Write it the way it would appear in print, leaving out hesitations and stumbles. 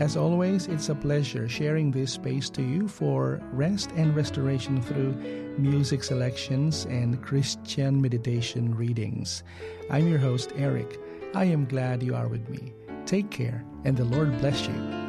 As always, it's a pleasure sharing this space to you for rest and restoration through music selections and Christian meditation readings. I'm your host, Eric. I am glad you are with me. Take care, and the Lord bless you.